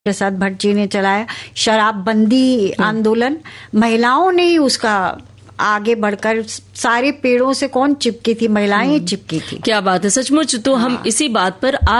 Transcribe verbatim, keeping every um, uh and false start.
प्रसाद भट्ट जी ने चलाया शराबबंदी आंदोलन, महिलाओं ने ही उसका आगे बढ़कर सारे पेड़ों से कौन चिपकी थी, महिलाएं चिपकी थी। क्या बात है, सचमुच। तो हम इसी बात पर आज